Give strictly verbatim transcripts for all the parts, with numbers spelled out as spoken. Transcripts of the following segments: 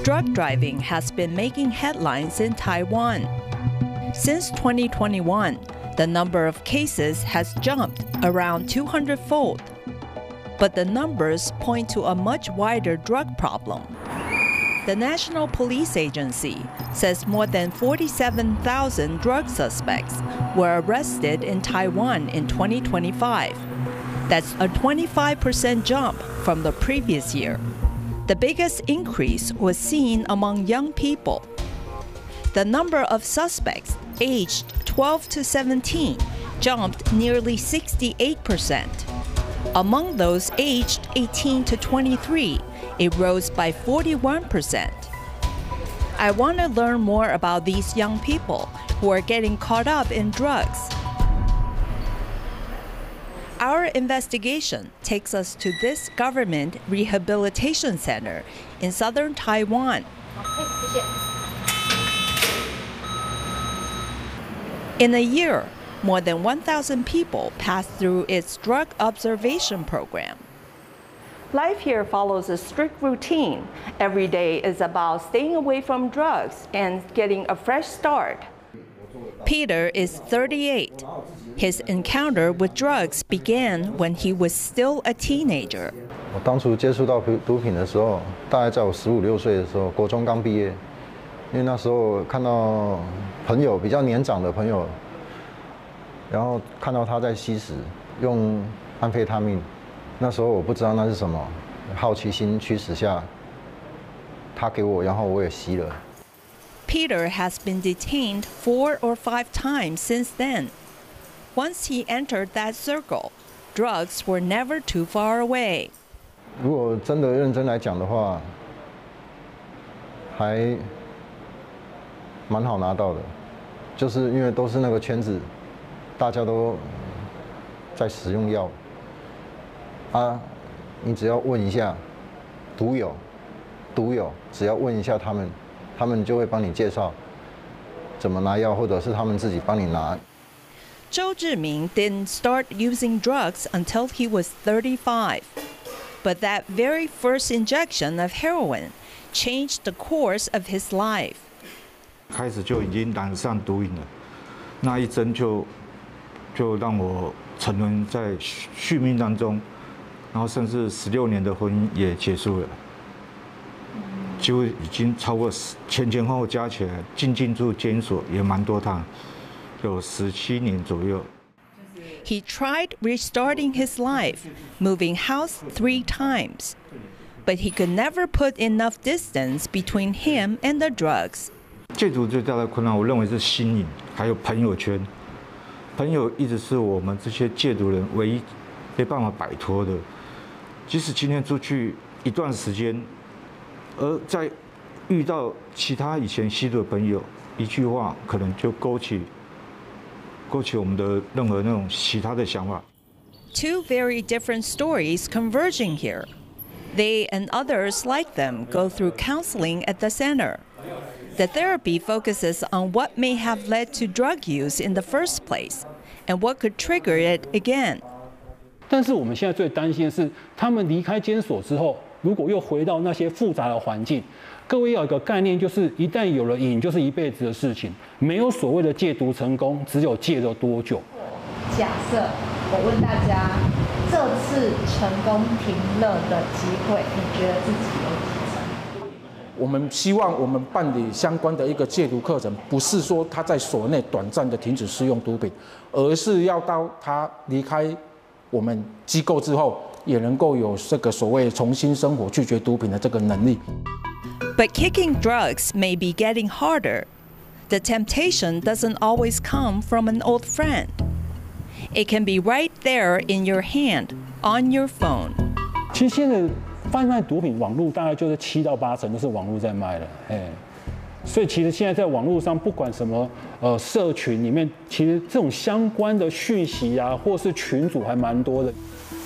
Drug driving has been making headlines in Taiwan. Since twenty twenty-one, the number of cases has jumped around two hundred fold. But the numbers point to a much wider drug problem. The National Police Agency says more than forty-seven thousand drug suspects were arrested in Taiwan in twenty twenty-five. That's a twenty-five percent jump from the previous year. The biggest increase was seen among young people. The number of suspects aged twelve to seventeen jumped nearly sixty-eight percent. Among those aged eighteen to twenty-three, it rose by forty-one percent. I want to learn more about these young people who are getting caught up in drugs. Our investigation takes us to this government rehabilitation center in southern Taiwan. In a year, more than one thousand people passed through its drug observation program. Life here follows a strict routine. Every day is about staying away from drugs and getting a fresh start. Peter is thirty-eight. His encounter with drugs began when he was still a teenager. 我当初接触到毒品的时候，大概在我十五六岁的时候，国中刚毕业。因为那时候看到朋友比较年长的朋友，然后看到他在吸食，用安非他命。那时候我不知道那是什么，好奇心驱使下，他给我，然后我也吸了。 Peter has been detained four or five times since then. Once he entered that circle, drugs were never too far away. 如果真的认真来讲的话，还蛮好拿到的，就是因为都是那个圈子，大家都在使用药。啊，你只要问一下毒友，毒友只要问一下他们，他们就会帮你介绍怎么拿药，或者是他们自己帮你拿。 Zhou Zhiming didn't start using drugs until he was thirty-five. But that very first injection of heroin changed the course of his life. 开始就已经染上毒瘾了，那一针就就让我沉沦在续命当中，然后甚至十六年的婚姻也结束了，几乎已经超过前前后后加起来进进出监所也蛮多趟。有十七年左右。 He tried restarting his life, moving house three times, but he could never put enough distance between him and the drugs. 戒毒最大的困难，我认为是心瘾，还有朋友圈。朋友一直是我们这些戒毒人唯一没办法摆脱的。即使今天出去一段时间，而在遇到其他以前吸毒的朋友，一句话可能就勾起。勾起我们的任何那种其他的想法。 Two very different stories converging here. They and others like them go through counseling at the center. The therapy focuses on what may have led to drug use in the first place and what could trigger it again. 但是我们现在最担心的是，他们离开监所之后，如果又回到那些复杂的环境。各位要有一个概念，就是一旦有了瘾，就是一辈子的事情，没有所谓的戒毒成功，只有戒了多久。 假设我问大家，这次成功停乐的机会，你觉得自己有几成？ 我们希望我们办理相关的一个戒毒课程，不是说他在所内短暂的停止使用毒品，而是要到他离开我们机构之后，也能够有这个所谓重新生活、拒绝毒品的这个能力。 But kicking drugs may be getting harder. The temptation doesn't always come from an old friend. It can be right there in your hand, on your phone. 其实现在贩卖毒品网络大概就是七到八成都是网络在卖了，哎，所以其实现在在网络上，不管什么呃社群里面，其实这种相关的讯息啊，或是群组还蛮多的。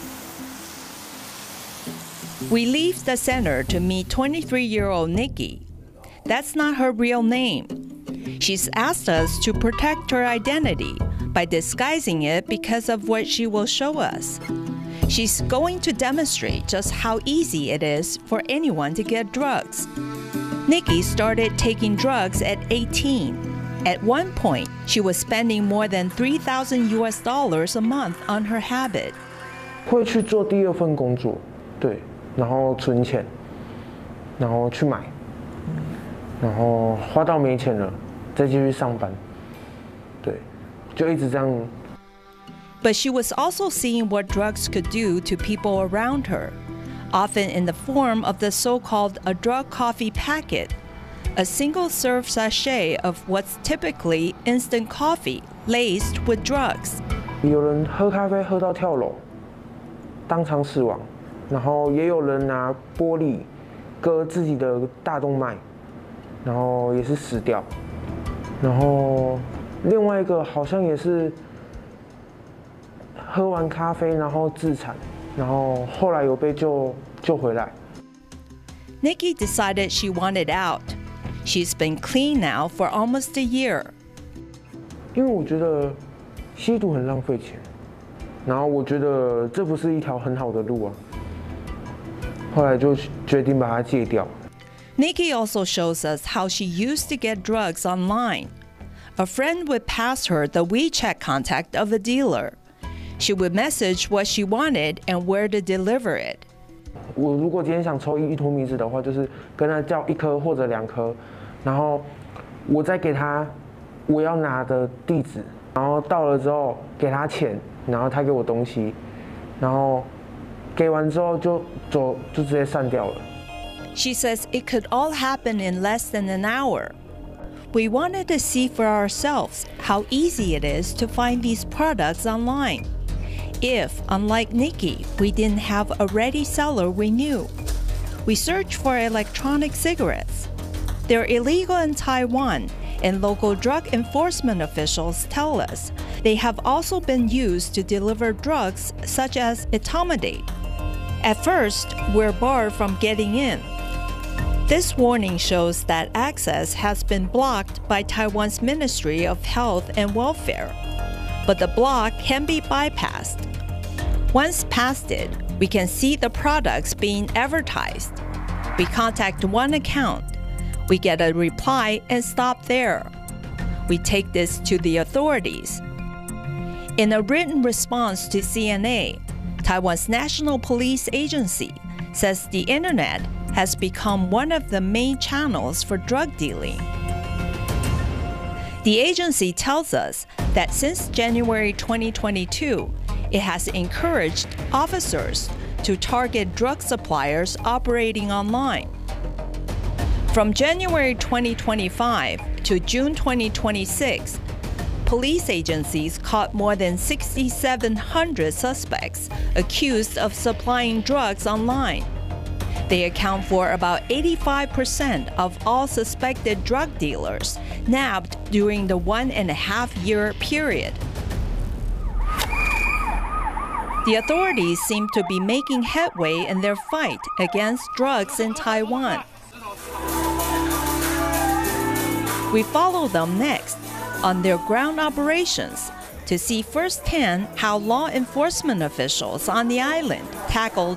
We leave the center to meet twenty-three-year-old Nikki. That's not her real name. She's asked us to protect her identity by disguising it because of what she will show us. She's going to demonstrate just how easy it is for anyone to get drugs. Nikki started taking drugs at eighteen. At one point, she was spending more than three thousand U S dollars a month on her habit. 会去做第二份工作，对，然后存钱，然后去买，然后花到没钱了，再继续上班，对，就一直这样。 But she was also seeing what drugs could do to people around her, often in the form of the so-called a drug coffee packet, a single-serve sachet of what's typically instant coffee laced with drugs. 有人喝咖啡喝到跳楼，当场死亡，然后也有人拿玻璃割自己的大动脉，然后也是死掉，然后另外一个好像也是喝完咖啡然后自残，然后后来有被救救回来。 Nikki decided she wanted out. She's been clean now for almost a year. 因为我觉得吸毒很浪费钱，然后我觉得这不是一条很好的路啊，后来就决定把它戒掉。 Nikki also shows us how she used to get drugs online. A friend would pass her the WeChat contact of a dealer. She would message what she wanted and where to deliver it. 我如果今天想抽一坨米子的话，就是跟他叫一颗或者两颗，然后我再给他我要拿的地址，然后到了之后给他钱，然后他给我东西，然后给完之后就走，就直接散掉了。 She says it could all happen in less than an hour. We wanted to see for ourselves how easy it is to find these products online. If, unlike Nikki, we didn't have a ready seller we knew. We searched for electronic cigarettes. They're illegal in Taiwan, and local drug enforcement officials tell us they have also been used to deliver drugs such as etomidate. At first, we're barred from getting in. This warning shows that access has been blocked by Taiwan's Ministry of Health and Welfare, but the block can be bypassed. Once past it, we can see the products being advertised. We contact one account. We get a reply and stop there. We take this to the authorities. In a written response to C N A, Taiwan's National Police Agency says the internet has become one of the main channels for drug dealing. The agency tells us that since January twenty twenty-two, it has encouraged officers to target drug suppliers operating online. From January twenty twenty-five to June twenty twenty-six, police agencies caught more than six thousand seven hundred suspects accused of supplying drugs online. They account for about eighty-five percent of all suspected drug dealers nabbed during the one and a half year period. The authorities seem to be making headway in their fight against drugs in Taiwan. We follow them next on their ground operations to see firsthand how law enforcement officials on the island tackle